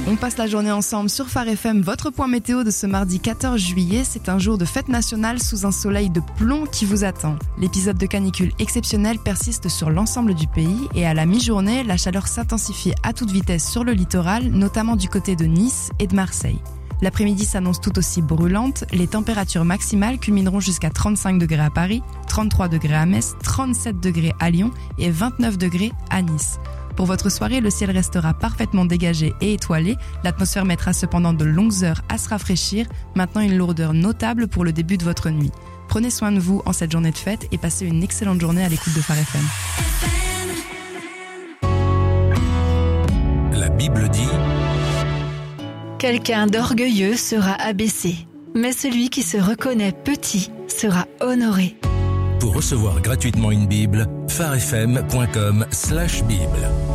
On passe la journée ensemble sur Phare FM, votre point météo de ce mardi 14 juillet. C'est un jour de fête nationale sous un soleil de plomb qui vous attend. L'épisode de canicule exceptionnel persiste sur l'ensemble du pays et à la mi-journée, la chaleur s'intensifie à toute vitesse sur le littoral, notamment du côté de Nice et de Marseille. L'après-midi s'annonce tout aussi brûlante. Les températures maximales culmineront jusqu'à 35 degrés à Paris, 33 degrés à Metz, 37 degrés à Lyon et 29 degrés à Nice. Pour votre soirée, le ciel restera parfaitement dégagé et étoilé. L'atmosphère mettra cependant de longues heures à se rafraîchir, maintenant une lourdeur notable pour le début de votre nuit. Prenez soin de vous en cette journée de fête et passez une excellente journée à l'écoute de Phare FM. La Bible dit: quelqu'un d'orgueilleux sera abaissé, mais celui qui se reconnaît petit sera honoré. Pour recevoir gratuitement une Bible, pharefm.com/Bible.